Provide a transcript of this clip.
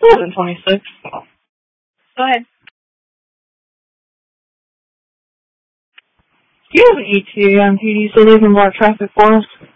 26. Go ahead. Do you have an ETA on PD so they can block traffic for us?